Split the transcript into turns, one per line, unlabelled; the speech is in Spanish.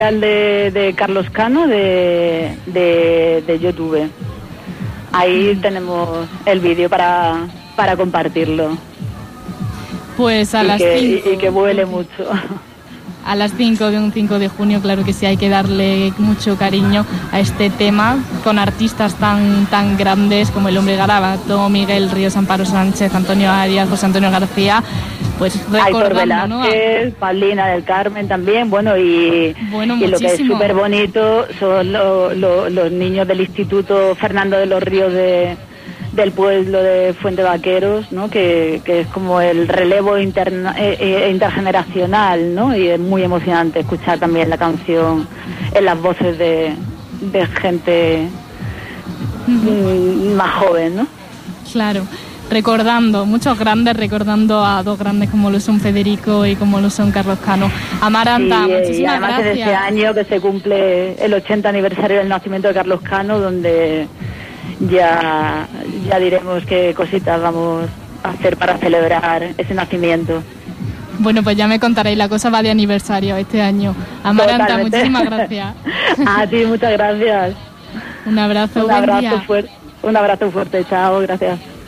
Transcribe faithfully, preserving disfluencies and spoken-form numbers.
de, de Carlos Cano de, de, de YouTube. Ahí tenemos el vídeo para, para compartirlo.
Pues a
y
las
que,
cinco.
Y, y que vuele mucho.
A las cinco de un cinco de junio, claro que sí, hay que darle mucho cariño a este tema, con artistas tan tan grandes como El Hombre Garabato, Miguel Ríos, Amparo Sánchez, Antonio Arias, José Antonio García, pues recordando, ¿no?
Velázquez, Paulina del Carmen también, bueno, y,
bueno,
y lo que es
muchísimo.
súper bonito son lo, lo, los niños del Instituto Fernando de los Ríos de... del pueblo de Fuente Vaqueros, ¿no? Que, que es como el relevo interna, eh, intergeneracional, ¿no? Y es muy emocionante escuchar también la canción en las voces de, de gente uh-huh. más joven, ¿no?
Claro, recordando, muchos grandes, recordando a dos grandes como lo son Federico y como lo son Carlos Cano. Amaranta, sí, muchísimas
y además
gracias.
En este año que se cumple el ochenta aniversario del nacimiento de Carlos Cano, donde ya ya diremos qué cositas vamos a hacer para celebrar ese nacimiento.
Bueno, pues ya me contaréis, la cosa va de aniversario este año. Amaranta, totalmente. Muchísimas gracias.
A ti, muchas gracias.
Un abrazo,
un
buen
abrazo
día.
fuerte, un abrazo fuerte, chao, gracias.